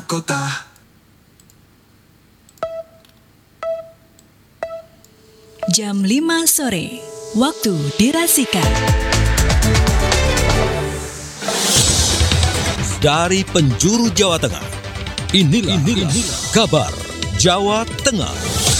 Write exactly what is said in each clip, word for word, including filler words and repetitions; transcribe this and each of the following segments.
Kota. Jam lima sore, waktu dirasikan. Dari penjuru Jawa Tengah, inilah, inilah, inilah kabar Jawa Tengah.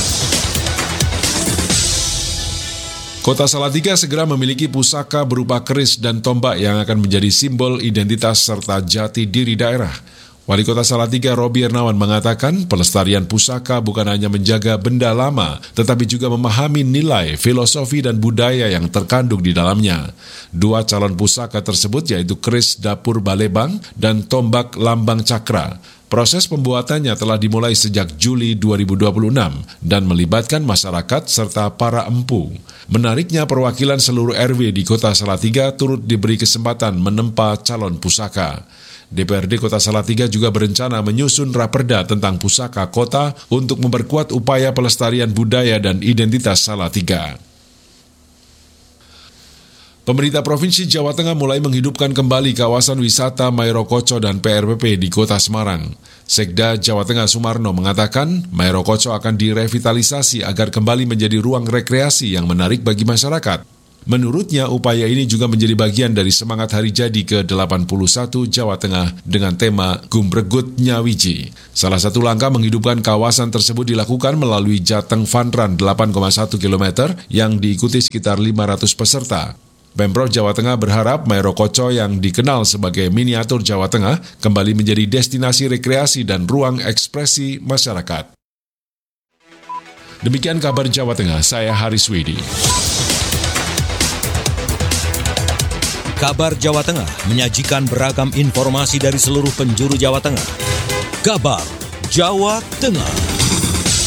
Kota Salatiga segera memiliki pusaka berupa keris dan tombak yang akan menjadi simbol identitas serta jati diri daerah. Wali Kota Salatiga Robi Ernawan mengatakan pelestarian pusaka bukan hanya menjaga benda lama, tetapi juga memahami nilai, filosofi dan budaya yang terkandung di dalamnya. Dua calon pusaka tersebut yaitu keris dapur Balebang dan tombak lambang cakra. Proses pembuatannya telah dimulai sejak Juli dua ribu dua puluh enam dan melibatkan masyarakat serta para empu. Menariknya perwakilan seluruh R W di Kota Salatiga turut diberi kesempatan menempa calon pusaka. D P R D Kota Salatiga juga berencana menyusun raperda tentang pusaka kota untuk memperkuat upaya pelestarian budaya dan identitas Salatiga. Pemerintah Provinsi Jawa Tengah mulai menghidupkan kembali kawasan wisata Mairokoco dan P R P P di Kota Semarang. Sekda Jawa Tengah Sumarno mengatakan Mairokoco akan direvitalisasi agar kembali menjadi ruang rekreasi yang menarik bagi masyarakat. Menurutnya, upaya ini juga menjadi bagian dari semangat Hari Jadi ke delapan puluh satu Jawa Tengah dengan tema Gumbregut Nyawiji. Salah satu langkah menghidupkan kawasan tersebut dilakukan melalui Jateng Fun Run delapan koma satu kilometer yang diikuti sekitar lima ratus peserta. Pemprov Jawa Tengah berharap Mairokoco yang dikenal sebagai miniatur Jawa Tengah kembali menjadi destinasi rekreasi dan ruang ekspresi masyarakat. Demikian kabar Jawa Tengah, saya Haris Widi. Kabar Jawa Tengah menyajikan beragam informasi dari seluruh penjuru Jawa Tengah. Kabar Jawa Tengah.